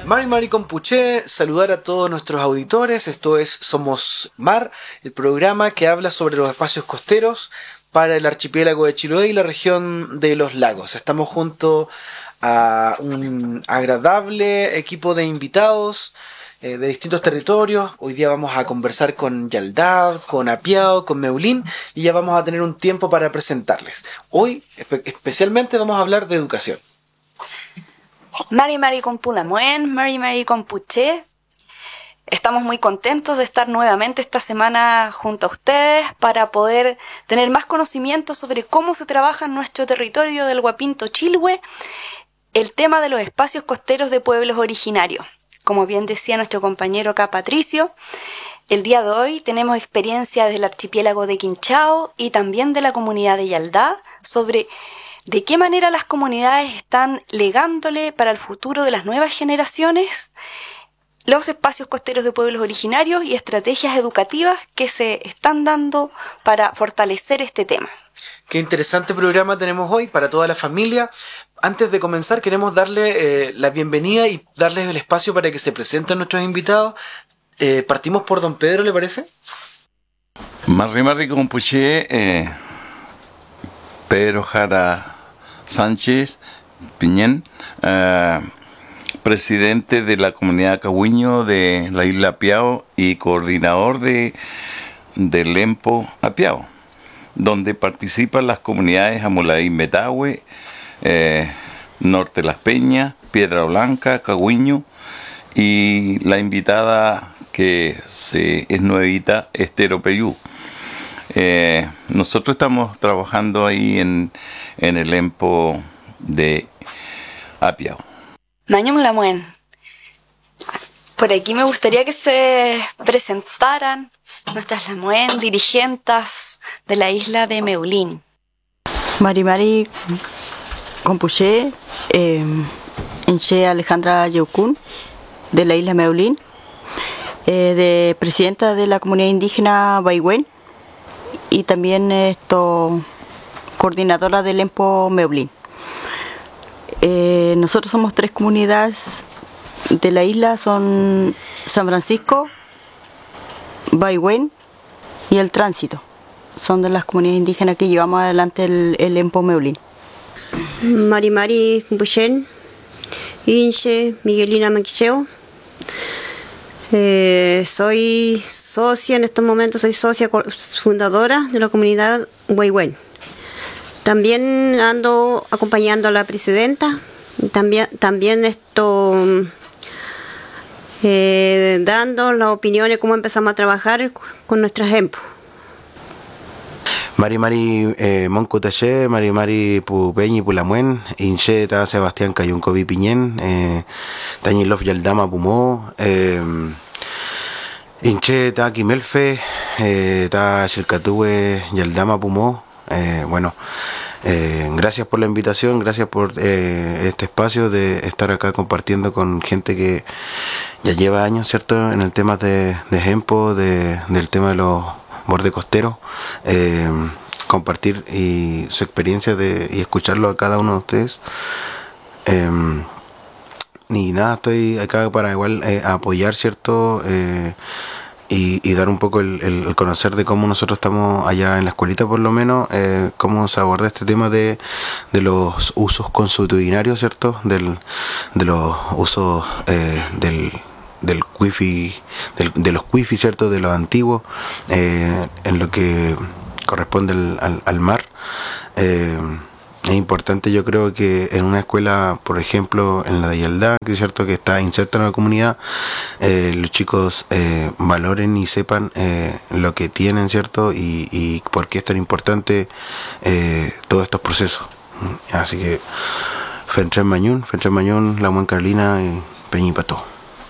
Mari Compuché, saludar a todos nuestros auditores. Esto es Somos Mar, el programa que habla sobre los espacios costeros para el archipiélago de Chiloé y la región de los lagos. Estamos junto a un agradable equipo de invitados de distintos territorios. Hoy día vamos a conversar con Yaldad, con Apiao, con Meulín, y ya vamos a tener un tiempo para presentarles. Hoy especialmente vamos a hablar de educación. Mari Compulamuen, Mari Compuché. Estamos muy contentos de estar nuevamente esta semana junto a ustedes para poder tener más conocimiento sobre cómo se trabaja en nuestro territorio del Huapinto Chilhue el tema de los espacios costeros de pueblos originarios. Como bien decía nuestro compañero acá Patricio, el día de hoy tenemos experiencia del archipiélago de Quinchao y también de la comunidad de Yaldá sobre de qué manera las comunidades están legándole para el futuro de las nuevas generaciones los espacios costeros de pueblos originarios y estrategias educativas que se están dando para fortalecer este tema. Qué interesante programa tenemos hoy para toda la familia. Antes de comenzar queremos darle la bienvenida y darles el espacio para que se presenten nuestros invitados. Partimos por don Pedro, ¿le parece? Mari Compuché, Pedro Jara Sánchez Piñén, presidente de la comunidad Cahuiño de la isla Apiao y coordinador del EMPO Apiao, donde participan las comunidades Amolaí Metahue, Norte Las Peñas, Piedra Blanca, Cahuiño, y la invitada que es nuevita, Estero Peyú. Nosotros estamos trabajando ahí en el EMPO de Apiao. Mañum Lamuen. Por aquí me gustaría que se presentaran nuestras Lamuen dirigentes de la isla de Meulín. Mari Compuché, Enche Alejandra Yeucún, de la isla Meulín, de presidenta de la comunidad indígena Baigüen y también coordinadora del EMPO Meulín. Nosotros somos 3 comunidades de la isla, son San Francisco, Baigüen y El Tránsito. Son de las comunidades indígenas que llevamos adelante el EMPO Meulín. Mari Compuché, Inche Miguelina Manquicheo. Soy socia en estos momentos, soy socia fundadora de la comunidad Baigüen. También ando acompañando a la presidenta, también dando las opiniones cómo empezamos a trabajar con nuestras EMPO. Mari Monco Taché, Mari Pupeñi Pulamuen, Inche Ta Sebastián Cayuncovi Piñén, Tañilov Yaldama Pumó, Inche Ta Quimelfe, Ta Chilcatúe Yaldama Pumó. Gracias por la invitación, gracias por este espacio de estar acá compartiendo con gente que ya lleva años, ¿cierto?, en el tema de EMPO, del tema de los bordes costeros, compartir su experiencia y escucharlo a cada uno de ustedes. Y nada, estoy acá para igual apoyar, ¿cierto?, y dar un poco el conocer de cómo nosotros estamos allá en la escuelita, por lo menos, cómo se aborda este tema de los usos consuetudinarios, ¿cierto?, de los usos del wifi, de los wifi, ¿cierto?, de los antiguos, en lo que corresponde al mar. Es importante, yo creo que en una escuela, por ejemplo, en la de Yaldá, que es cierto que está inserta en la comunidad, los chicos valoren y sepan lo que tienen, ¿cierto?, y por qué es tan importante todos estos procesos. Así que Fenchen Mañón, La Buen Carolina y Peñipato.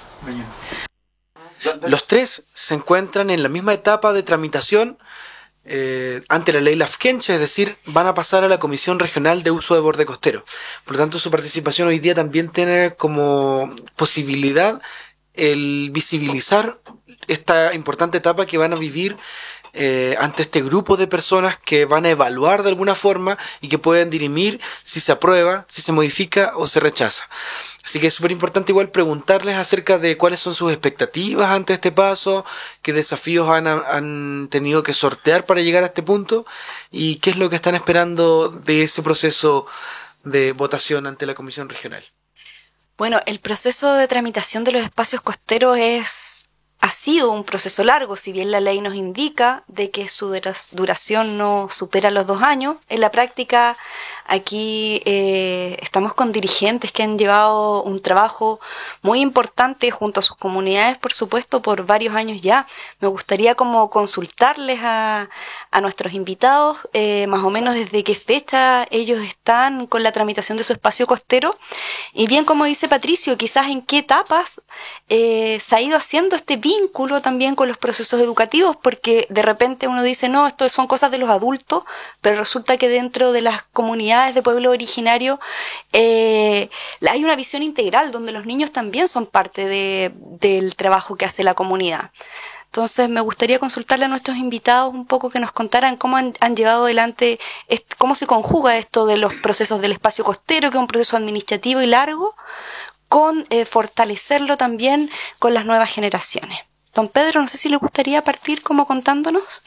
Los 3 se encuentran en la misma etapa de tramitación ante la ley Lafkenche, es decir, van a pasar a la Comisión Regional de Uso de Borde Costero. Por lo tanto, su participación hoy día también tiene como posibilidad el visibilizar esta importante etapa que van a vivir ante este grupo de personas que van a evaluar de alguna forma y que pueden dirimir si se aprueba, si se modifica o se rechaza. Así que es súper importante igual preguntarles acerca de cuáles son sus expectativas ante este paso, qué desafíos han tenido que sortear para llegar a este punto y qué es lo que están esperando de ese proceso de votación ante la Comisión Regional. Bueno, el proceso de tramitación de los espacios costeros ha sido un proceso largo, si bien la ley nos indica de que su duración no supera los 2 años. En la práctica, aquí estamos con dirigentes que han llevado un trabajo muy importante junto a sus comunidades, por supuesto, por varios años ya. Me gustaría como consultarles a nuestros invitados, más o menos desde qué fecha ellos están con la tramitación de su espacio costero. Y bien, como dice Patricio, quizás en qué etapas se ha ido haciendo este vínculo también con los procesos educativos, porque de repente uno dice, no, esto son cosas de los adultos, pero resulta que dentro de las comunidades de pueblo originario hay una visión integral donde los niños también son parte del trabajo que hace la comunidad. Entonces me gustaría consultarle a nuestros invitados un poco que nos contaran cómo han llevado adelante, cómo se conjuga esto de los procesos del espacio costero, que es un proceso administrativo y largo, con fortalecerlo también con las nuevas generaciones. Don Pedro, no sé si le gustaría partir como contándonos.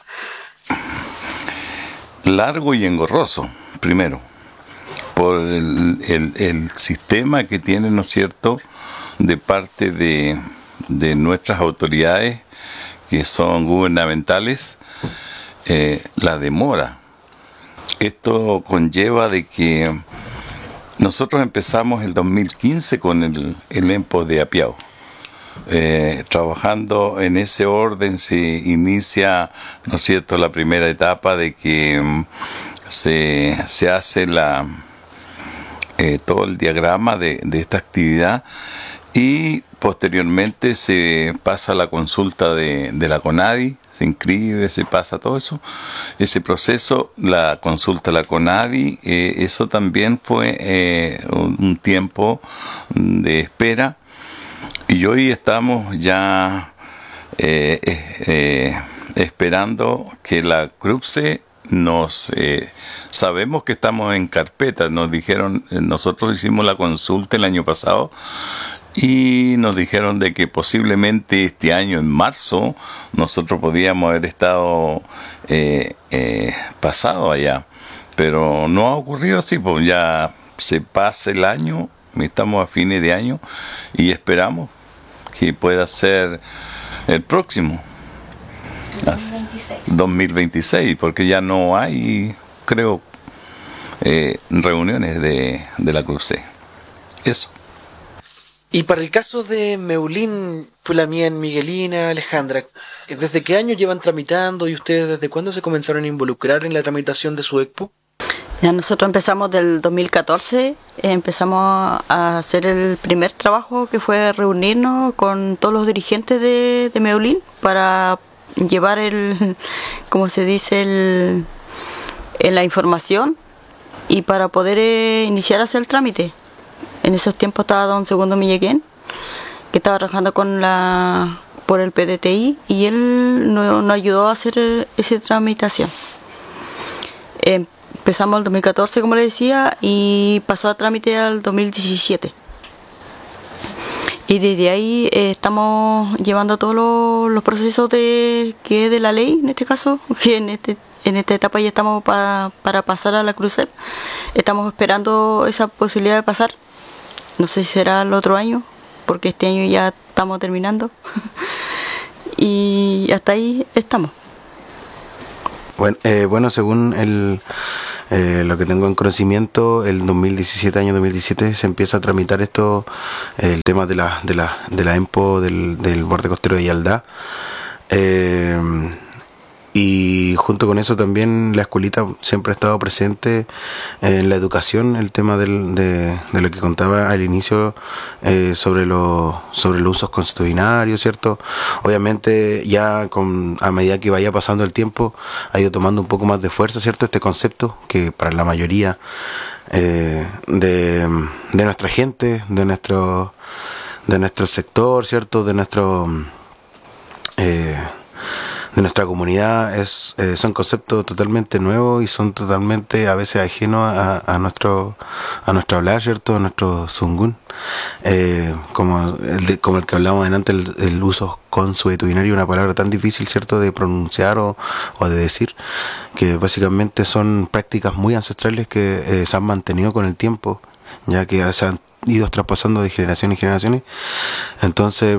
Largo y engorroso, primero, por el sistema que tiene, ¿no es cierto?, de parte de nuestras autoridades que son gubernamentales, la demora. Esto conlleva de que nosotros empezamos el 2015 con el EMPO de Apiao. Trabajando en ese orden se inicia, ¿no es cierto?, la primera etapa de que se hace todo el diagrama de esta actividad y posteriormente se pasa a la consulta de la CONADI, se inscribe, se pasa todo eso, ese proceso, la consulta a la CONADI, eso también fue un tiempo de espera y hoy estamos ya esperando que la CRUPSE sabemos que estamos en carpeta, nos dijeron, nosotros hicimos la consulta el año pasado y nos dijeron de que posiblemente este año en marzo nosotros podíamos haber estado pasado allá, pero no ha ocurrido así, pues ya se pasa el año, estamos a fines de año y esperamos que pueda ser el próximo 2026, porque ya no hay, creo, reuniones de la CRUPSE. Eso. Y para el caso de Meulín, Pulamien, Miguelina, Alejandra, ¿desde qué año llevan tramitando y ustedes desde cuándo se comenzaron a involucrar en la tramitación de su ECPO? Ya nosotros empezamos del 2014, empezamos a hacer el primer trabajo que fue reunirnos con todos los dirigentes de Meulín para llevar como se dice, la información y para poder iniciar a hacer el trámite. En esos tiempos estaba don Segundo Millequén, que estaba trabajando por el PDTI y él nos ayudó a hacer esa tramitación. Empezamos el 2014, como le decía, y pasó a trámite al 2017. Y desde ahí estamos llevando todos los procesos que es de la ley, en este caso, que en esta etapa ya estamos para pasar a la crucero. Estamos esperando esa posibilidad de pasar. No sé si será el otro año, porque este año ya estamos terminando. Y hasta ahí estamos. Bueno, según lo que tengo en conocimiento, el año 2017 se empieza a tramitar el tema de la EMPO del borde costero de Yaldá. Y junto con eso también la escuelita siempre ha estado presente en la educación, el tema de lo que contaba al inicio sobre los usos consuetudinarios, ¿cierto? Obviamente ya a medida que vaya pasando el tiempo ha ido tomando un poco más de fuerza, ¿cierto? Este concepto que para la mayoría de nuestra gente, de nuestro sector, ¿cierto? De nuestra comunidad son conceptos totalmente nuevos y son totalmente a veces ajenos a nuestro hablar, ¿cierto? A nuestro zungún. Como el que hablábamos antes, el uso consuetudinario, una palabra tan difícil, ¿cierto?, de pronunciar o de decir, que básicamente son prácticas muy ancestrales que se han mantenido con el tiempo, ya que se han ido traspasando de generaciones y generaciones. Entonces,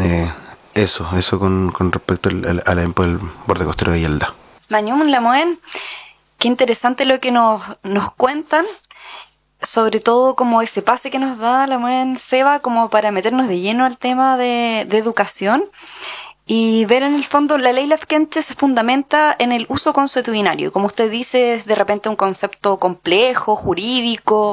eso con respecto a la EMPO del borde costero de Yelda. Mañum Lamoen, qué interesante lo que nos cuentan, sobre todo como ese pase que nos da Lamoen Seba como para meternos de lleno al tema de educación y ver en el fondo la ley lafkenche se fundamenta en el uso consuetudinario. Como usted dice, es de repente un concepto complejo, jurídico.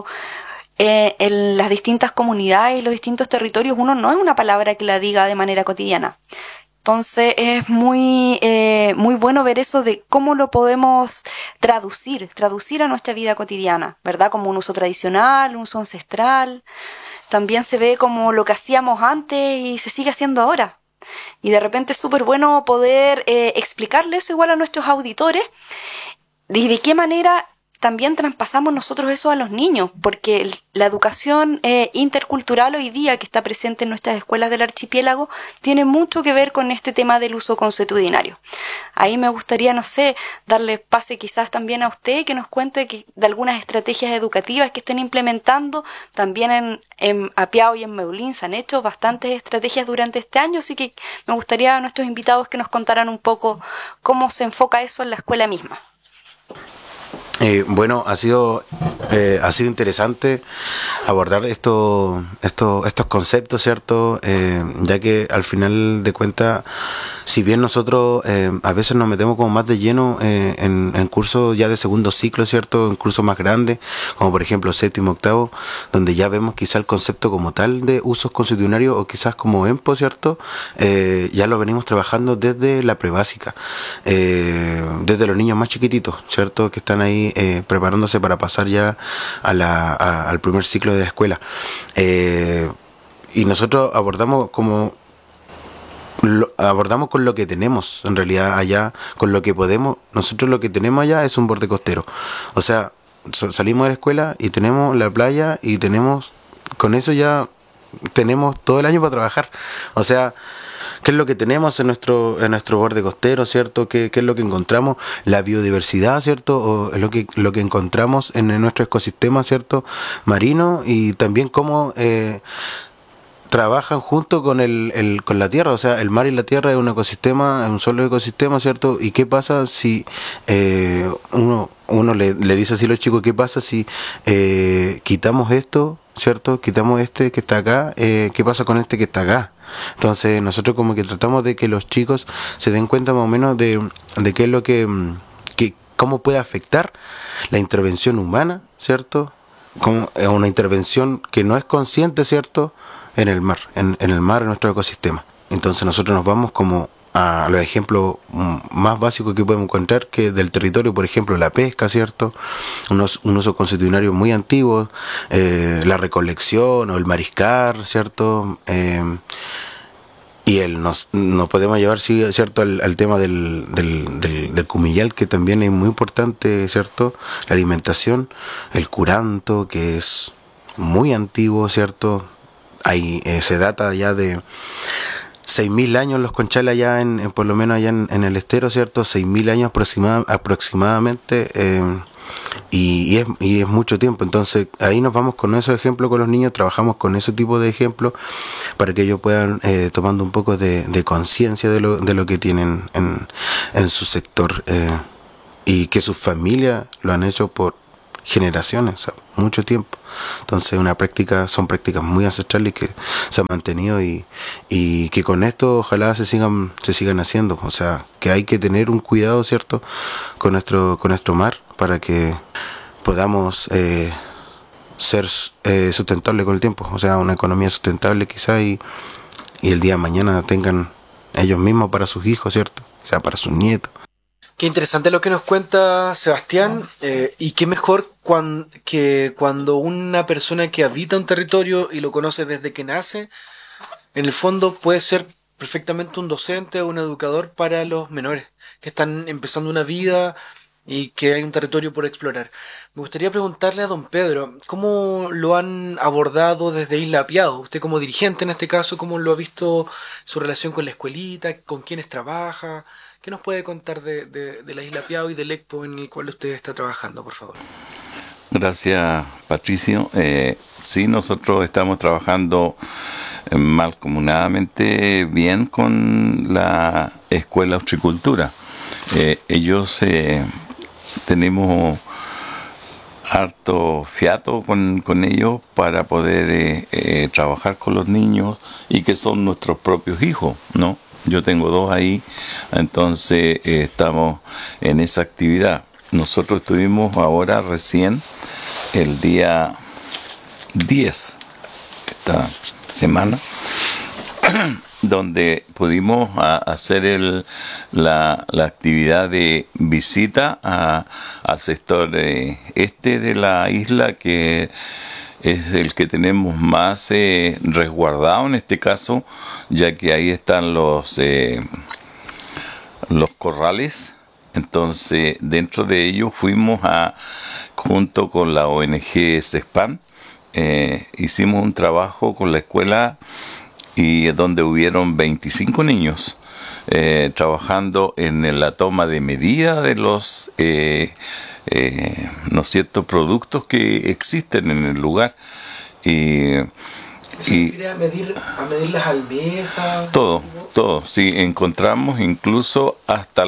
En las distintas comunidades y los distintos territorios uno no es una palabra que la diga de manera cotidiana. Entonces es muy bueno ver eso de cómo lo podemos traducir a nuestra vida cotidiana, ¿verdad? Como un uso tradicional, un uso ancestral. También se ve como lo que hacíamos antes y se sigue haciendo ahora. Y de repente es súper bueno poder explicarle eso igual a nuestros auditores. ¿De qué manera también traspasamos nosotros eso a los niños? Porque la educación intercultural hoy día que está presente en nuestras escuelas del archipiélago tiene mucho que ver con este tema del uso consuetudinario. Ahí me gustaría, no sé, darle pase quizás también a usted que nos cuente de algunas estrategias educativas que estén implementando. También en Apiao y en Meulín se han hecho bastantes estrategias durante este año, así que me gustaría a nuestros invitados que nos contaran un poco cómo se enfoca eso en la escuela misma. Bueno, ha sido interesante abordar estos conceptos, ¿cierto? Ya que al final de cuentas, si bien nosotros a veces nos metemos como más de lleno en cursos ya de segundo ciclo, ¿cierto? En cursos más grandes, como por ejemplo séptimo, octavo, donde ya vemos quizá el concepto como tal de usos consuetudinarios o quizás como EMPO, ¿cierto? Ya lo venimos trabajando desde la prebásica, desde los niños más chiquititos, ¿cierto? Que están ahí preparándose para pasar ya al primer ciclo de la escuela. Y nosotros abordamos con lo que tenemos, en realidad allá, con lo que podemos. Nosotros lo que tenemos allá es un borde costero. O sea, salimos de la escuela y tenemos la playa y con eso ya tenemos todo el año para trabajar. O sea, ¿qué es lo que tenemos en nuestro borde costero, ¿cierto? ¿Qué es lo que encontramos? La biodiversidad, ¿cierto? O lo que encontramos en nuestro ecosistema, ¿cierto? Marino, y también cómo trabajan junto con con la tierra. O sea, el mar y la tierra es un ecosistema, es un solo ecosistema, ¿cierto? ¿Y qué pasa si uno le dice así a los chicos, qué pasa si quitamos esto, ¿cierto? Quitamos este que está acá, ¿qué pasa con este que está acá? Entonces nosotros como que tratamos de que los chicos se den cuenta más o menos de qué es lo cómo puede afectar la intervención humana, ¿cierto? Como una intervención que no es consciente, ¿cierto? En el mar, en nuestro ecosistema. Entonces nosotros nos vamos como a los ejemplos más básicos que podemos encontrar, que del territorio, por ejemplo, la pesca, ¿cierto? Un uso consuetudinario muy antiguo, la recolección o el mariscar, ¿cierto? Y nos podemos llevar, sí, ¿cierto?, al tema del cumillal, que también es muy importante, ¿cierto? La alimentación, el curanto, que es muy antiguo, ¿cierto? Ahí se data ya de 6.000 años los conchales allá, por lo menos allá en el estero, ¿cierto? 6.000 años aproximadamente, y es mucho tiempo. Entonces ahí nos vamos con esos ejemplos con los niños, trabajamos con ese tipo de ejemplos para que ellos puedan tomando un poco de conciencia de lo que tienen en su sector, y que sus familias lo han hecho por generaciones, o sea, mucho tiempo. Entonces son prácticas muy ancestrales que se han mantenido y que con esto ojalá se sigan haciendo. O sea, que hay que tener un cuidado, ¿cierto?, con nuestro mar, para que podamos ser sustentable con el tiempo. O sea, una economía sustentable quizá, y el día de mañana tengan ellos mismos para sus hijos, ¿cierto? O sea, para sus nietos. Qué interesante lo que nos cuenta Sebastián, y qué mejor que cuando una persona que habita un territorio y lo conoce desde que nace, en el fondo puede ser perfectamente un docente o un educador para los menores que están empezando una vida y que hay un territorio por explorar. Me gustaría preguntarle a don Pedro, ¿cómo lo han abordado desde Isla Piado? Usted como dirigente en este caso, ¿cómo lo ha visto su relación con la escuelita? ¿Con quiénes trabaja? ¿Qué nos puede contar de la Isla Piado y del ECPO en el cual usted está trabajando, por favor? Gracias, Patricio. Sí, nosotros estamos trabajando mancomunadamente bien con la Escuela de Horticultura. Ellos tenemos harto fiato con ellos para poder trabajar con los niños y que son nuestros propios hijos, ¿no? Yo tengo 2 ahí, entonces estamos en esa actividad. Nosotros estuvimos ahora recién el día 10, esta semana, donde pudimos hacer la actividad de visita al sector este de la isla, que es el que tenemos más resguardado en este caso, ya que ahí están los corrales. Entonces, dentro de ellos fuimos junto con la ONG CESPAN, hicimos un trabajo con la escuela y donde hubieron 25 niños trabajando en la toma de medida de los ¿no es cierto?, productos que existen en el lugar. ¿A medir las almejas? Todo, sí, encontramos incluso hasta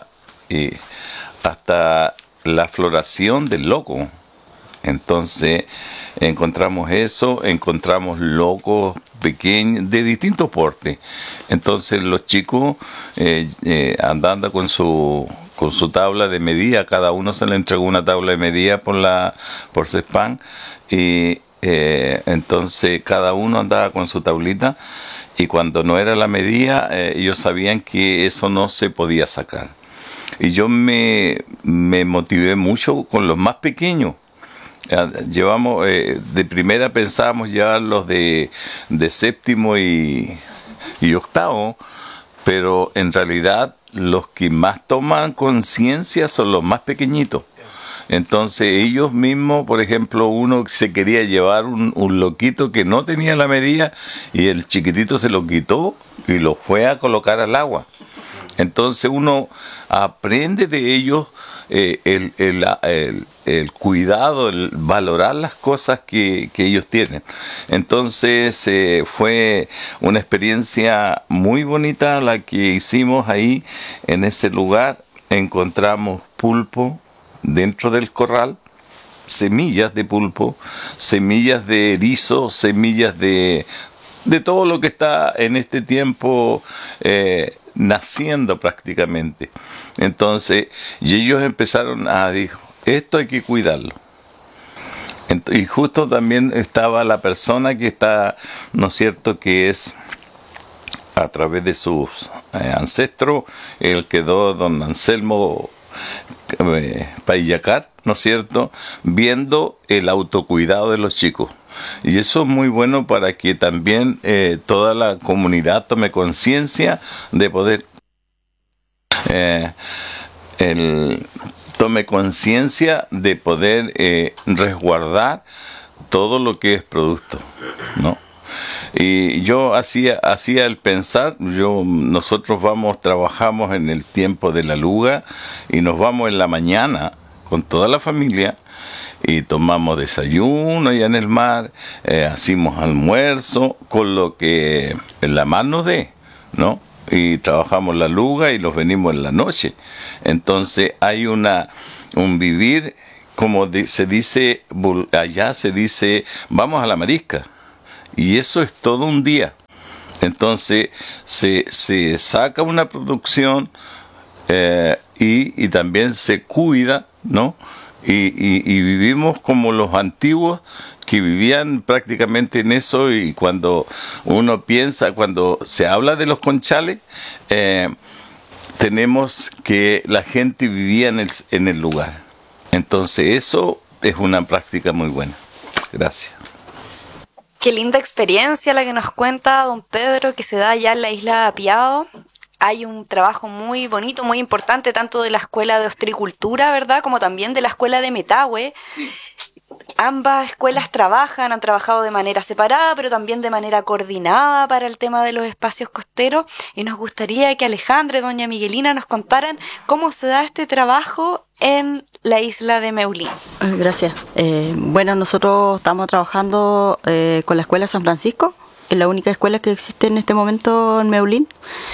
la floración del loco. Entonces encontramos eso, encontramos locos pequeños de distintos portes. Entonces los chicos andando con su tabla de medida, cada uno se le entregó una tabla de medida por CESPAN, y entonces cada uno andaba con su tablita, y cuando no era la medida ellos sabían que eso no se podía sacar. Y yo me motivé mucho con los más pequeños. Llevamos, de primera pensábamos llevarlos de séptimo y octavo, pero en realidad los que más toman conciencia son los más pequeñitos. Entonces ellos mismos, por ejemplo, uno se quería llevar un loquito que no tenía la medida y el chiquitito se lo quitó y lo fue a colocar al agua. Entonces uno aprende de ellos el cuidado, el valorar las cosas que ellos tienen. Entonces fue una experiencia muy bonita la que hicimos ahí en ese lugar. Encontramos pulpo dentro del corral, semillas de pulpo, semillas de erizo, semillas de todo lo que está en este tiempo naciendo prácticamente. Entonces, y ellos empezaron a decir, esto hay que cuidarlo. Y justo también estaba la persona que está, ¿no es cierto?, que es a través de sus ancestros, el quedó don Anselmo Payacar, ¿no es cierto?, viendo el autocuidado de los chicos. Y eso es muy bueno para que también toda la comunidad tome conciencia de poder resguardar todo lo que es producto, ¿no? Y yo hacía el pensar, nosotros trabajamos en el tiempo de la luga y nos vamos en la mañana con toda la familia y tomamos desayuno allá en el mar, hacemos almuerzo con lo que la mar nos dé, ¿no? Y trabajamos la luga y los venimos en la noche. Entonces hay un vivir, como se dice, allá se dice, vamos a la marisca. Y eso es todo un día. Entonces se saca una producción y también se cuida, ¿no? Y vivimos como los antiguos que vivían prácticamente en eso. Y cuando uno piensa, cuando se habla de los conchales, tenemos que la gente vivía en el lugar. Entonces eso es una práctica muy buena. Gracias. Qué linda experiencia la que nos cuenta don Pedro, que se da allá en la isla de Apiao. Hay un trabajo muy bonito, muy importante, tanto de la Escuela de Ostricultura, ¿verdad?, como también de la Escuela de Metahue. Sí. Ambas escuelas han trabajado de manera separada, pero también de manera coordinada para el tema de los espacios costeros. Y nos gustaría que Alejandra y doña Miguelina nos contaran cómo se da este trabajo en la isla de Meulín. Gracias. Bueno, nosotros estamos trabajando con la Escuela San Francisco, es la única escuela que existe en este momento en Meulín.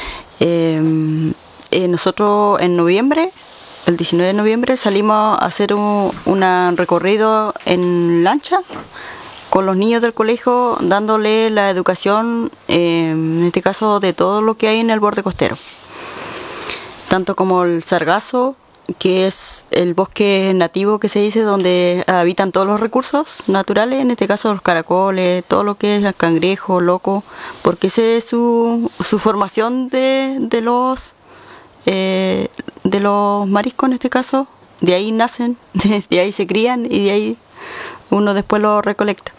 Nosotros en noviembre, el 19 de noviembre, salimos a hacer un recorrido en lancha con los niños del colegio, dándole la educación, en este caso, de todo lo que hay en el borde costero. Tanto como el sargazo, que es el bosque nativo que se dice, donde habitan todos los recursos naturales, en este caso los caracoles, todo lo que es el cangrejo, loco, porque esa es su formación de los mariscos en este caso. De ahí nacen, de ahí se crían y de ahí uno después lo recolecta.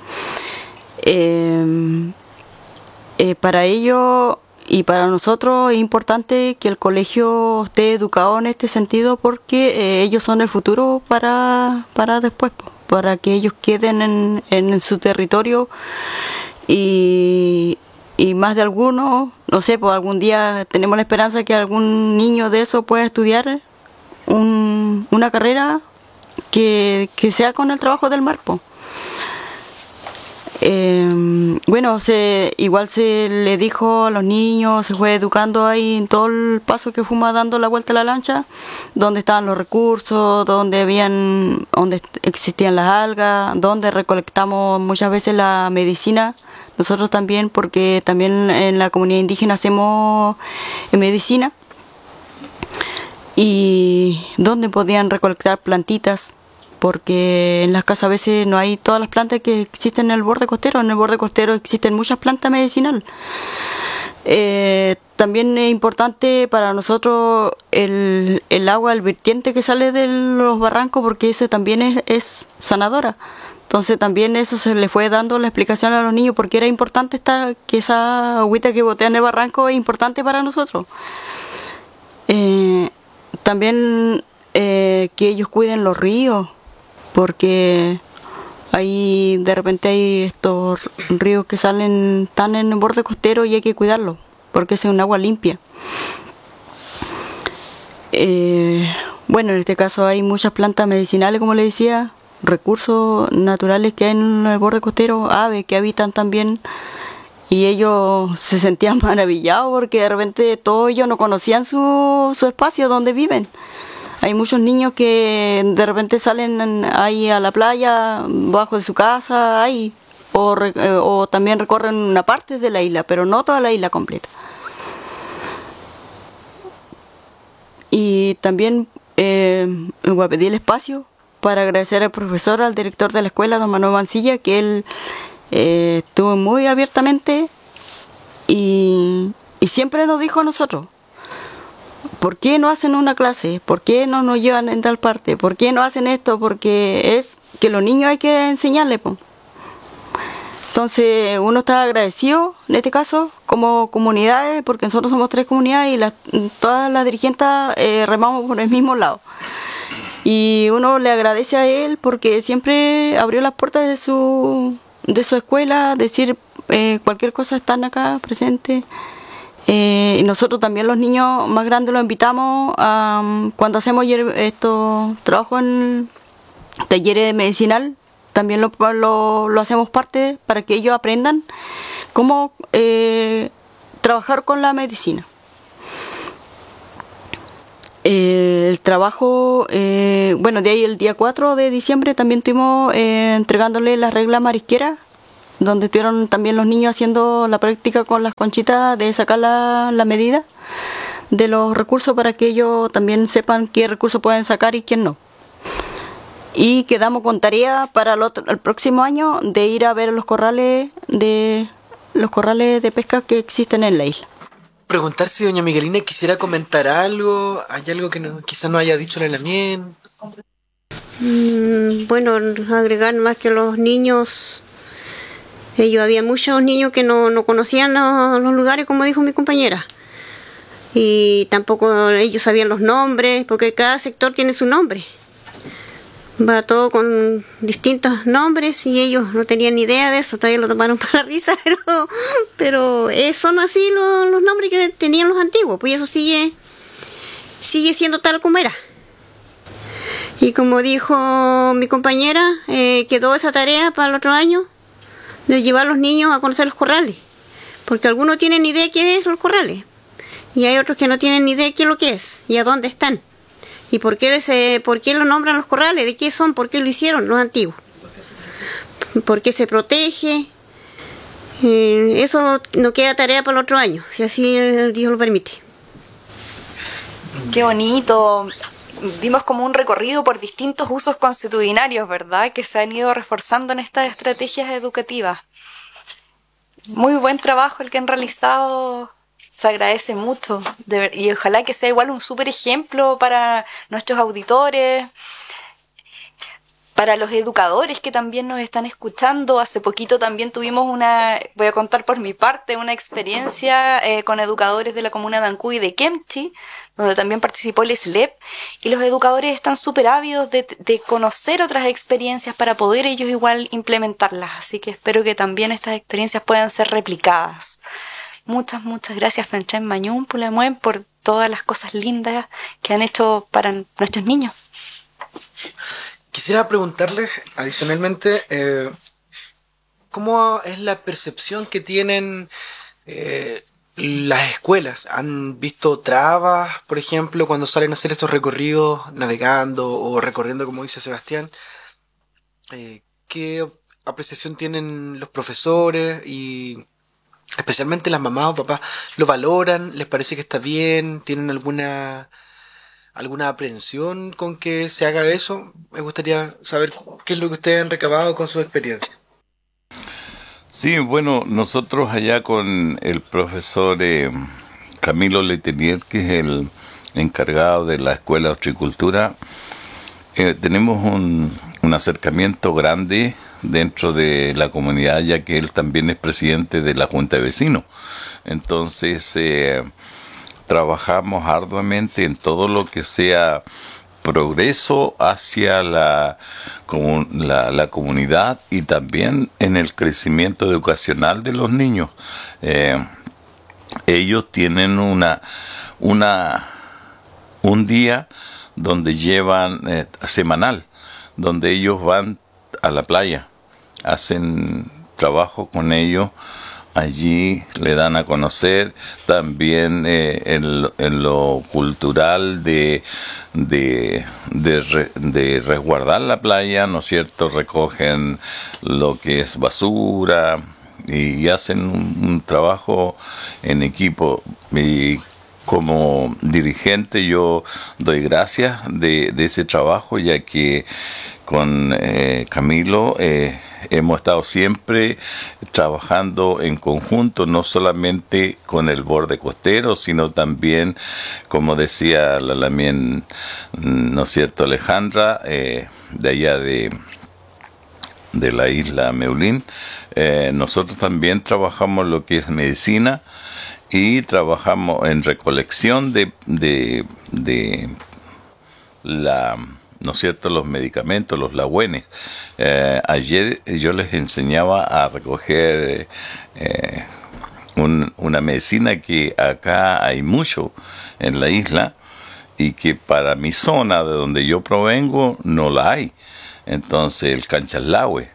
Para ello y para nosotros es importante que el colegio esté educado en este sentido, porque ellos son el futuro para después, para que ellos queden en su territorio y más de alguno, no sé, pues algún día tenemos la esperanza que algún niño de eso pueda estudiar una carrera que sea con el trabajo del mar, pues. Bueno, igual se le dijo a los niños, se fue educando ahí en todo el paso que fuimos dando la vuelta a la lancha, donde estaban los recursos, donde existían las algas, donde recolectamos muchas veces la medicina. Nosotros también, porque también en la comunidad indígena hacemos medicina, y donde podían recolectar plantitas, porque en las casas a veces no hay todas las plantas que existen en el borde costero. En el borde costero existen muchas plantas medicinales. También es importante para nosotros el agua, el vertiente que sale de los barrancos, porque ese también es sanadora. Entonces también eso se le fue dando la explicación a los niños, porque era importante que esa agüita que botea en el barranco es importante para nosotros. También que ellos cuiden los ríos, porque ahí de repente hay estos ríos que están en el borde costero y hay que cuidarlos, porque es un agua limpia. Bueno, en este caso hay muchas plantas medicinales, como les decía, recursos naturales que hay en el borde costero, aves que habitan también, y ellos se sentían maravillados porque de repente todos ellos no conocían su espacio donde viven. Hay muchos niños que de repente salen ahí a la playa, bajo de su casa, ahí, o también recorren una parte de la isla, pero no toda la isla completa. Y también voy a pedir el espacio para agradecer al profesor, al director de la escuela, don Manuel Mancilla, que él estuvo muy abiertamente y siempre nos dijo a nosotros: ¿por qué no hacen una clase? ¿Por qué no nos llevan en tal parte? ¿Por qué no hacen esto? Porque es que los niños hay que enseñarles, po. Entonces uno está agradecido en este caso como comunidades, porque nosotros somos 3 comunidades y todas las dirigentes remamos por el mismo lado. Y uno le agradece a él porque siempre abrió las puertas de su escuela, decir cualquier cosa están acá presentes. Y nosotros también, los niños más grandes, los invitamos cuando hacemos estos trabajos en talleres medicinal, también lo hacemos parte para que ellos aprendan cómo trabajar con la medicina. El trabajo, bueno, de ahí el día 4 de diciembre también estuvimos entregándole las reglas marisqueras, donde estuvieron también los niños haciendo la práctica con las conchitas de sacar la medida de los recursos, para que ellos también sepan qué recursos pueden sacar y quién no. Y quedamos con tarea para el próximo año de ir a ver los corrales de pesca que existen en la isla. Preguntar si doña Miguelina quisiera comentar algo. ¿Hay algo que quizás no haya dicho la Lamien? Bueno, agregar más que los niños Había muchos niños que no conocían los lugares, como dijo mi compañera. Y tampoco ellos sabían los nombres, porque cada sector tiene su nombre. Va todo con distintos nombres y ellos no tenían ni idea de eso, todavía lo tomaron para la risa, pero son así los nombres que tenían los antiguos, pues eso sigue siendo tal como era. Y como dijo mi compañera, quedó esa tarea para el otro año de llevar a los niños a conocer los corrales, porque algunos tienen idea de qué es los corrales y hay otros que no tienen ni idea de qué es lo que es y a dónde están. ¿Y por qué lo nombran los corrales? ¿De qué son? ¿Por qué lo hicieron los antiguos? ¿Por qué se protege? Eso no queda tarea para el otro año, si así Dios lo permite. Qué bonito. Vimos como un recorrido por distintos usos consuetudinarios, ¿verdad? Que se han ido reforzando en estas estrategias educativas. Muy buen trabajo el que han realizado. Se agradece mucho y ojalá que sea igual un súper ejemplo para nuestros auditores, para los educadores que también nos están escuchando. Hace poquito también tuvimos voy a contar por mi parte, una experiencia con educadores de la comuna de Ancud y de Kemchi, donde también participó el SLEP, y los educadores están súper ávidos de conocer otras experiencias para poder ellos igual implementarlas, así que espero que también estas experiencias puedan ser replicadas. Muchas gracias, Fenchen Mañún Pulamuen, por todas las cosas lindas que han hecho para nuestros niños. Quisiera preguntarles, adicionalmente, ¿cómo es la percepción que tienen las escuelas? ¿Han visto trabas, por ejemplo, cuando salen a hacer estos recorridos navegando o recorriendo, como dice Sebastián? ¿Qué apreciación tienen los profesores y especialmente las mamás o papás? ¿Lo valoran? ¿Les parece que está bien? ¿Tienen alguna aprehensión con que se haga eso? Me gustaría saber qué es lo que ustedes han recabado con su experiencia. Sí, bueno, nosotros allá con el profesor Camilo Letelier, que es el encargado de la Escuela de Horticultura, tenemos un acercamiento grande dentro de la comunidad, ya que él también es presidente de la Junta de Vecinos. Entonces, trabajamos arduamente en todo lo que sea progreso hacia la comunidad y también en el crecimiento educacional de los niños. Ellos tienen un día donde llevan semanal, donde ellos van a la playa, hacen trabajo con ellos. Allí le dan a conocer también en lo cultural de resguardar la playa, ¿no es cierto? Recogen lo que es basura y hacen un trabajo en equipo. Y como dirigente yo doy gracias de ese trabajo, ya que con Camilo hemos estado siempre trabajando en conjunto, no solamente con el borde costero, sino también, como decía la Lamien, ¿no es cierto?, Alejandra, de allá de la isla Meulín. Nosotros también trabajamos lo que es medicina y trabajamos en recolección de ¿no es cierto?, los medicamentos, los lagüenes. Ayer yo les enseñaba a recoger una medicina que acá hay mucho en la isla y que para mi zona de donde yo provengo no la hay. Entonces el canchaslahue.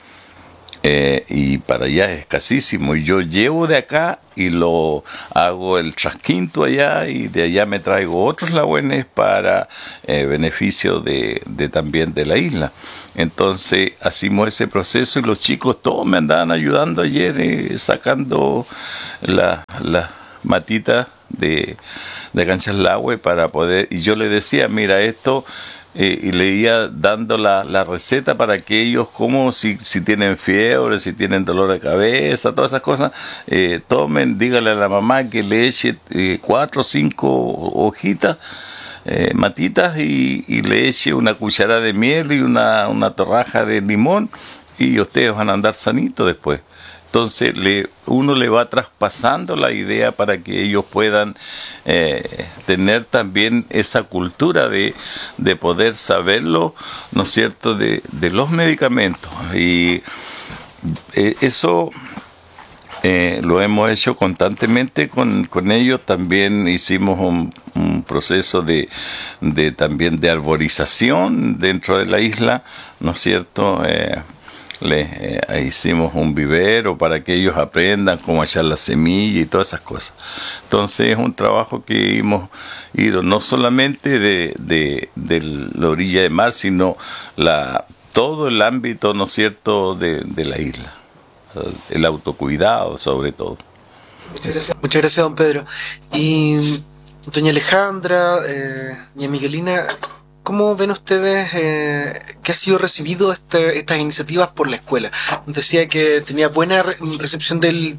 Y para allá es escasísimo. Y yo llevo de acá y lo hago el trasquinto allá, y de allá me traigo otros lagüenes para beneficio de también de la isla. Entonces hacemos ese proceso y los chicos todos me andaban ayudando ayer sacando las matitas de canchaslahue para poder. Y yo le decía, mira, esto. Y le iba dando la receta para que ellos, como si tienen fiebre, si tienen dolor de cabeza, todas esas cosas, tomen, dígale a la mamá que le eche 4 o 5 hojitas, matitas, y le eche una cucharada de miel y una torraja de limón, y ustedes van a andar sanitos después. Entonces uno le va traspasando la idea para que ellos puedan tener también esa cultura de poder saberlo, ¿no es cierto?, de los medicamentos. Y eso lo hemos hecho constantemente con ellos. También hicimos un proceso también de arborización dentro de la isla, ¿no es cierto?, hicimos un vivero para que ellos aprendan cómo echar la semilla y todas esas cosas. Entonces es un trabajo que hemos ido no solamente de la orilla de mar, sino todo el ámbito, ¿no es cierto?, de la isla. El autocuidado sobre todo. Muchas gracias, don Pedro. Y doña Alejandra, doña Miguelina, ¿cómo ven ustedes que ha sido recibido estas iniciativas por la escuela? Nos decía que tenía buena recepción del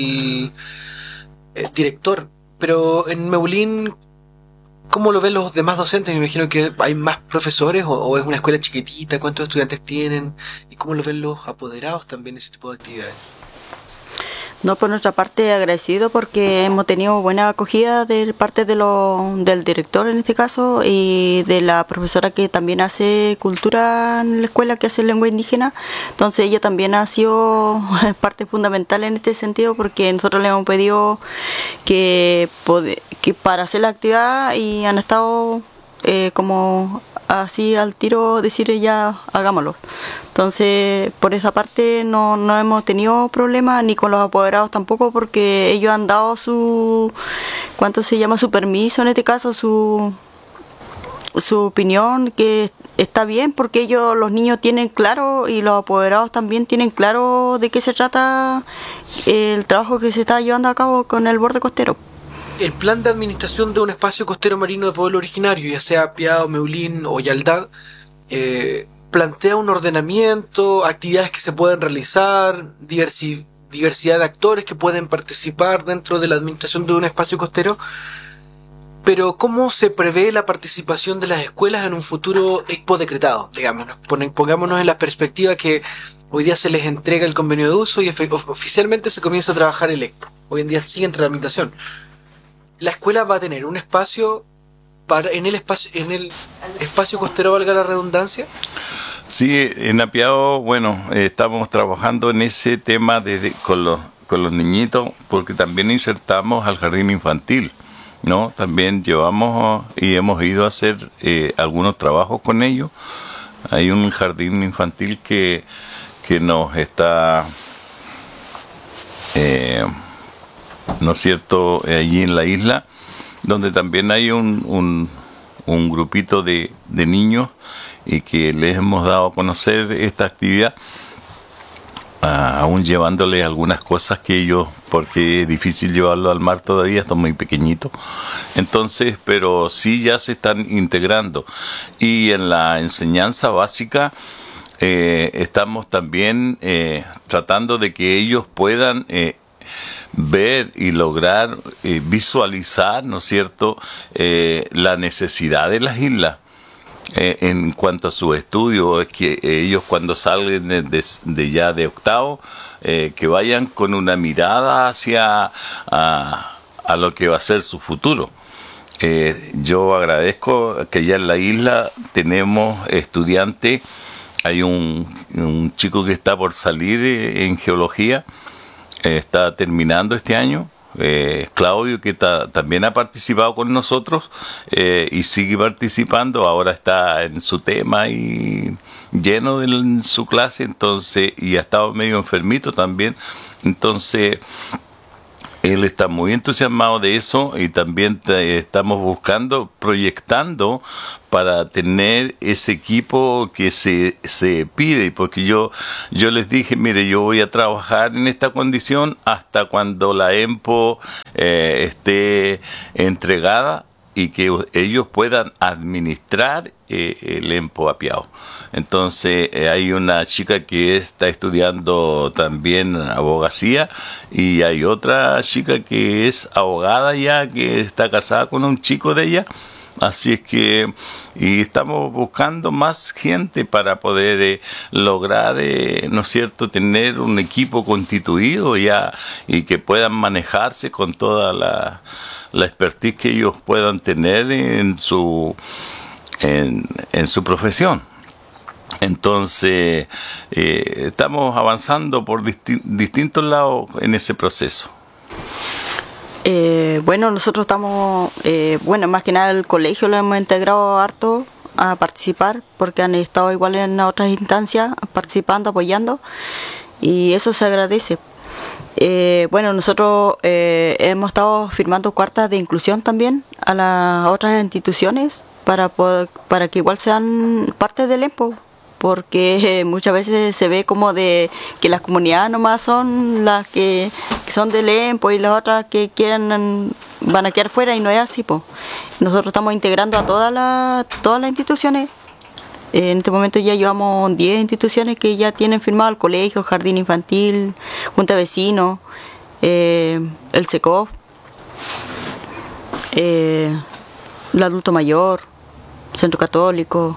director, pero en Meulín, ¿cómo lo ven los demás docentes? Me imagino que hay más profesores o es una escuela chiquitita. ¿Cuántos estudiantes tienen? ¿Y cómo lo ven los apoderados también ese tipo de actividades? No, por nuestra parte agradecido porque hemos tenido buena acogida de parte del director en este caso y de la profesora que también hace cultura en la escuela, que hace lengua indígena. Entonces ella también ha sido parte fundamental en este sentido porque nosotros le hemos pedido que para hacer la actividad y han estado como así al tiro decir ya hagámoslo. Entonces por esa parte no hemos tenido problemas ni con los apoderados tampoco, porque ellos han dado su permiso en este caso, su opinión, que está bien porque ellos, los niños tienen claro y los apoderados también tienen claro de qué se trata el trabajo que se está llevando a cabo con el borde costero. El plan de administración de un espacio costero marino de pueblo originario, ya sea Piao, Meulín o Yaldad, plantea un ordenamiento, actividades que se pueden realizar, diversidad de actores que pueden participar dentro de la administración de un espacio costero. Pero ¿cómo se prevé la participación de las escuelas en un futuro decretado? Digámonos, pongámonos en la perspectiva que hoy día se les entrega el convenio de uso y oficialmente se comienza a trabajar el EXPO. Hoy en día sigue en tramitación. La escuela va a tener un espacio en el espacio costero, valga la redundancia. Sí, en Apiao, bueno, estamos trabajando en ese tema con los niñitos, porque también insertamos al jardín infantil, ¿no? También llevamos y hemos ido a hacer algunos trabajos con ellos. Hay un jardín infantil que nos está, ¿no es cierto?, allí en la isla, donde también hay un grupito de niños y que les hemos dado a conocer esta actividad, aún llevándoles algunas cosas que ellos, porque es difícil llevarlo al mar todavía, están muy pequeñitos. Entonces, pero sí ya se están integrando. Y en la enseñanza básica estamos también tratando de que ellos puedan ver y lograr visualizar, ¿no es cierto?, la necesidad de las islas en cuanto a su estudio. Es que ellos cuando salgan de octavo, que vayan con una mirada hacia a lo que va a ser su futuro. Yo agradezco que ya en la isla tenemos estudiantes. Hay un chico que está por salir en geología, está terminando este año, Claudio, que también ha participado con nosotros y sigue participando. Ahora está en su tema y lleno de su clase, entonces, y ha estado medio enfermito también. Entonces él está muy entusiasmado de eso, y también estamos buscando, proyectando para tener ese equipo que se pide, porque yo les dije, mire, yo voy a trabajar en esta condición hasta cuando la EMPO esté entregada y que ellos puedan administrar el EMPO Apiao. Entonces hay una chica que está estudiando también abogacía, y hay otra chica que es abogada ya, que está casada con un chico de ella, Así es que y estamos buscando más gente para poder lograr, ¿no es cierto?, tener un equipo constituido ya y que puedan manejarse con toda la expertise que ellos puedan tener en su profesión. Entonces, estamos avanzando por distintos lados en ese proceso. Bueno, nosotros estamos, más que nada el colegio lo hemos integrado harto a participar, porque han estado igual en otras instancias participando, apoyando, y eso se agradece. Nosotros hemos estado firmando cartas de inclusión también a las otras instituciones para que igual sean parte del EMPO, porque muchas veces se ve como de que las comunidades nomás son las que son del EMPO y las otras que van a quedar fuera, y no es así, po. Nosotros estamos integrando a todas las instituciones. En este momento ya llevamos 10 instituciones que ya tienen firmado: el colegio, el jardín infantil, junta de vecinos, el SECOF, el adulto mayor, centro católico,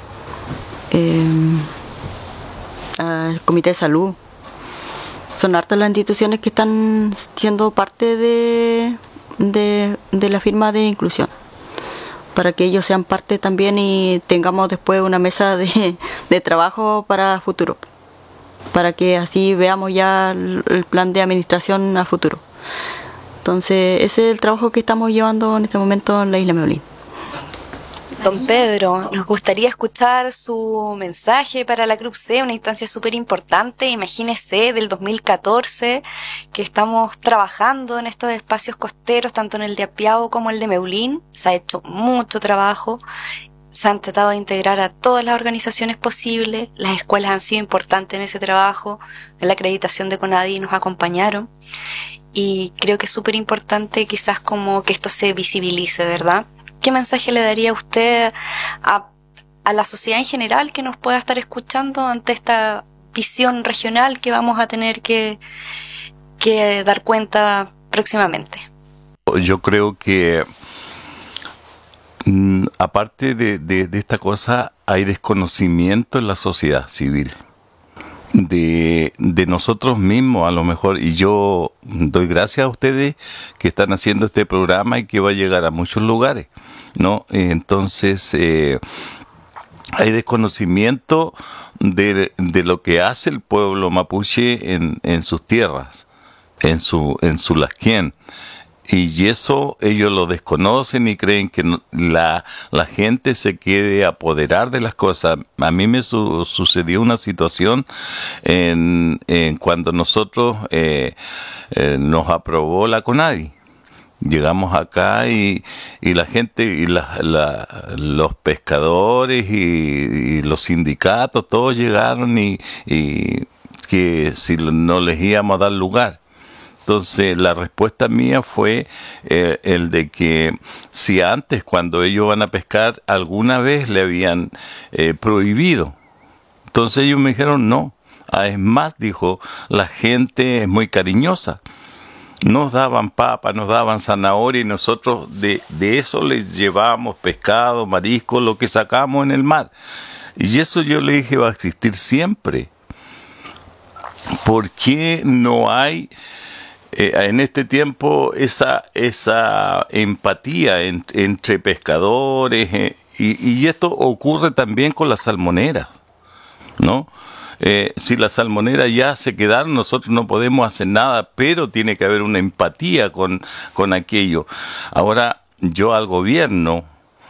el comité de salud. Son hartas las instituciones que están siendo parte de la firma de inclusión, para que ellos sean parte también y tengamos después una mesa de trabajo para futuro, para que así veamos ya el plan de administración a futuro. Entonces ese es el trabajo que estamos llevando en este momento en la Isla Meolín. Don Pedro, nos gustaría escuchar su mensaje para la Club C, una instancia súper importante. Imagínese, del 2014 que estamos trabajando en estos espacios costeros, tanto en el de Apiao como el de Meulín. Se ha hecho mucho trabajo, se han tratado de integrar a todas las organizaciones posibles, las escuelas han sido importantes en ese trabajo, en la acreditación de CONADI nos acompañaron, y creo que es súper importante quizás como que esto se visibilice, ¿verdad? ¿Qué mensaje le daría usted a la sociedad en general que nos pueda estar escuchando ante esta visión regional que vamos a tener que dar cuenta próximamente? Yo creo que aparte de esta cosa, hay desconocimiento en la sociedad civil de nosotros mismos, a lo mejor, y yo doy gracias a ustedes que están haciendo este programa y que va a llegar a muchos lugares, ¿no? Entonces hay desconocimiento de lo que hace el pueblo mapuche en sus tierras, en su Lasquén. Y eso ellos lo desconocen y creen que la gente se quiere apoderar de las cosas. A mí me sucedió una situación en cuando nosotros nos aprobó la CONADI. Llegamos acá y la gente y los pescadores y los sindicatos todos llegaron y que si no les íbamos a dar lugar. Entonces la respuesta mía fue el de que si antes, cuando ellos van a pescar, alguna vez le habían prohibido. Entonces ellos me dijeron no. Es más, dijo, la gente es muy cariñosa. Nos daban papa, nos daban zanahoria y nosotros de eso les llevábamos pescado, marisco, lo que sacamos en el mar. Y eso yo le dije va a existir siempre. ¿Por qué no hay en este tiempo esa empatía entre pescadores? Y esto ocurre también con las salmoneras, ¿no? Si las salmoneras ya se quedaron, nosotros no podemos hacer nada, pero tiene que haber una empatía con aquello. Ahora, yo al gobierno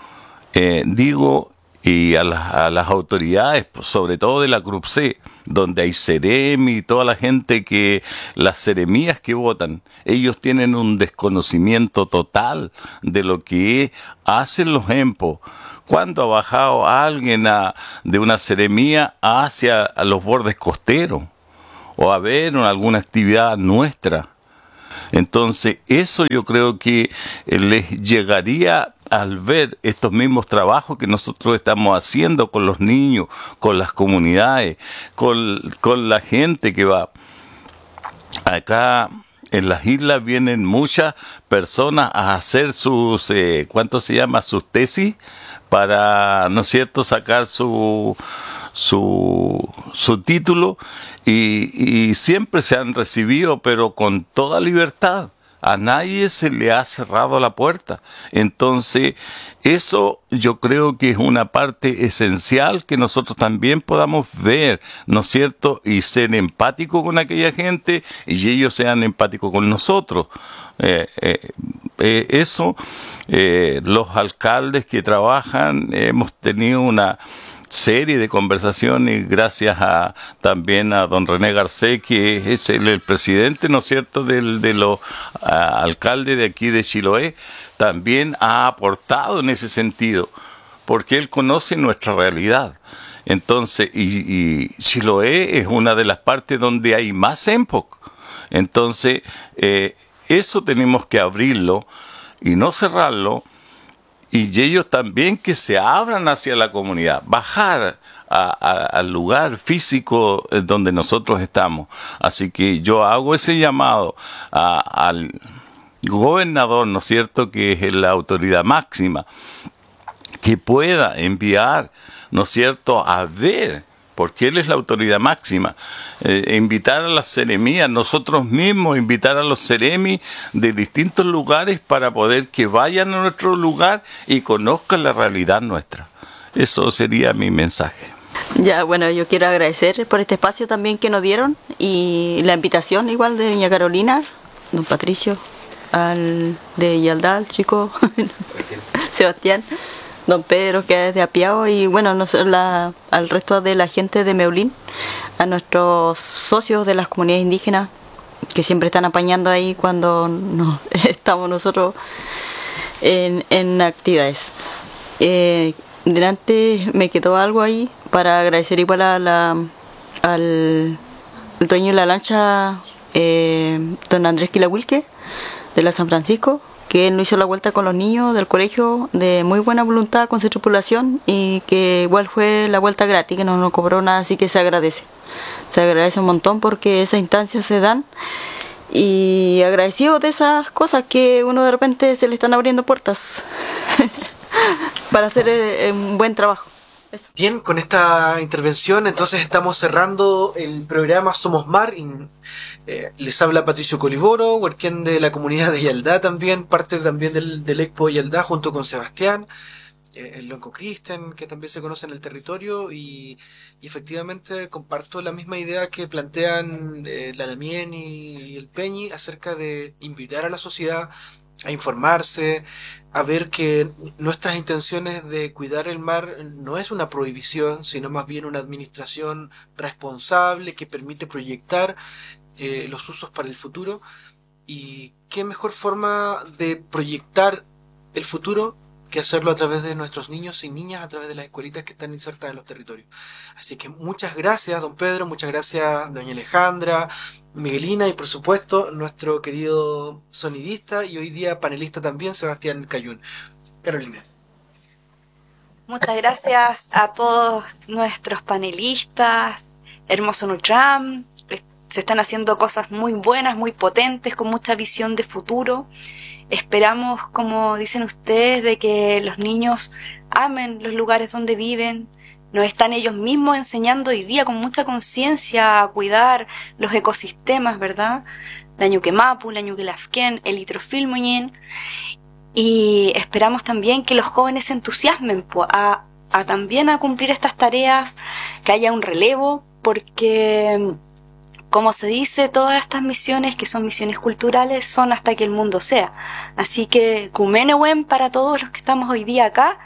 digo, y a las autoridades, sobre todo de la Cruz C, donde hay Ceremi y toda la gente las seremías que votan, ellos tienen un desconocimiento total de lo que hacen los EMPO. ¿Cuándo ha bajado alguien de una seremía hacia los bordes costeros? O a ver alguna actividad nuestra. Entonces, eso yo creo que les llegaría al ver estos mismos trabajos que nosotros estamos haciendo con los niños, con las comunidades, con la gente que va. Acá en las islas vienen muchas personas a hacer sus, ¿cuánto se llama? Sus tesis para, ¿no es cierto?, sacar su título y siempre se han recibido, pero con toda libertad. A nadie se le ha cerrado la puerta. Entonces, eso yo creo que es una parte esencial que nosotros también podamos ver, ¿no es cierto? Y ser empáticos con aquella gente y ellos sean empáticos con nosotros. Los alcaldes que trabajan, hemos tenido una serie de conversaciones gracias también a don René Garcés, que es el presidente, ¿no es cierto?, de los alcaldes de aquí de Chiloé, también ha aportado en ese sentido, porque él conoce nuestra realidad. Entonces, y Chiloé es una de las partes donde hay más EMPOC. Entonces, eso tenemos que abrirlo y no cerrarlo. Y ellos también que se abran hacia la comunidad, bajar al lugar físico donde nosotros estamos. Así que yo hago ese llamado al gobernador, ¿no es cierto?, que es la autoridad máxima, que pueda enviar, ¿no es cierto?, a ver, porque él es la autoridad máxima, invitar a las seremías, nosotros mismos invitar a los seremis de distintos lugares para poder que vayan a nuestro lugar y conozcan la realidad nuestra. Eso sería mi mensaje. Ya, bueno, yo quiero agradecer por este espacio también que nos dieron y la invitación igual de doña Carolina, don Patricio, de Yaldá, el chico Sebastián, don Pedro, que es de Apiao, y bueno, al resto de la gente de Meulín, a nuestros socios de las comunidades indígenas que siempre están apañando ahí cuando estamos nosotros en actividades. Delante me quedó algo ahí para agradecer igual al dueño de la lancha, don Andrés Quilahuilque, de la San Francisco, que él nos hizo la vuelta con los niños del colegio de muy buena voluntad con su tripulación y que igual fue la vuelta gratis, que no nos cobró nada, así que se agradece un montón porque esas instancias se dan y agradecido de esas cosas que uno de repente se le están abriendo puertas para hacer un buen trabajo. Eso. Bien, con esta intervención entonces estamos cerrando el programa Somos Mar. Les habla Patricio Coliboro, huerquén de la comunidad de Yaldá también, parte también del Expo Yaldá junto con Sebastián, el Lonco Kristen, que también se conoce en el territorio, y efectivamente comparto la misma idea que plantean la Lamien y el Peñi acerca de invitar a la sociedad a informarse, a ver que nuestras intenciones de cuidar el mar no es una prohibición, sino más bien una administración responsable que permite proyectar los usos para el futuro. Y qué mejor forma de proyectar el futuro que hacerlo a través de nuestros niños y niñas, a través de las escuelitas que están insertas en los territorios. Así que muchas gracias, don Pedro, muchas gracias, doña Alejandra, Miguelina, y por supuesto nuestro querido sonidista y hoy día panelista también, Sebastián Cayún. Carolina. Muchas gracias a todos nuestros panelistas, Hermoso Nutram. Se están haciendo cosas muy buenas, muy potentes, con mucha visión de futuro. Esperamos, como dicen ustedes, de que los niños amen los lugares donde viven. Nos están ellos mismos enseñando hoy día con mucha conciencia a cuidar los ecosistemas, ¿verdad? La Ñuquemapu, la Ñuquelafquén, el Litrofilmuñín. Y esperamos también que los jóvenes se entusiasmen también a cumplir estas tareas, que haya un relevo, porque, como se dice, todas estas misiones, que son misiones culturales, son hasta que el mundo sea. Así que, Kumenewen para todos los que estamos hoy día acá.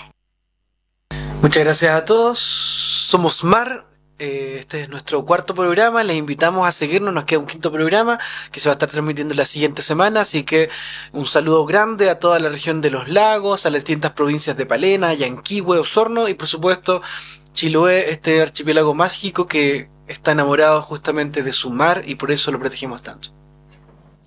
Muchas gracias a todos. Somos Mar. Este es nuestro cuarto programa. Les invitamos a seguirnos. Nos queda un quinto programa que se va a estar transmitiendo la siguiente semana. Así que un saludo grande a toda la región de los lagos, a las distintas provincias de Palena, Yanquihue, Osorno y por supuesto Chiloé, este archipiélago mágico que está enamorado justamente de su mar y por eso lo protegemos tanto.